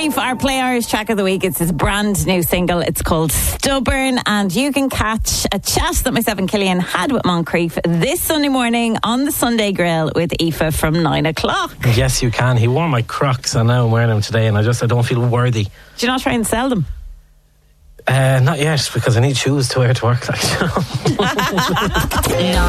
Moncrief, our Play Irish track of the week. It's his brand new single. It's called Stubborn, and you can catch a chat that myself and Killian had with Moncrief this Sunday morning on the Sunday Grill with Aoife from 9 o'clock. Yes, you can. He wore my Crocs and now I'm wearing them today, and I don't feel worthy. Do you not try and sell them? Not yet, because I need shoes to wear to work.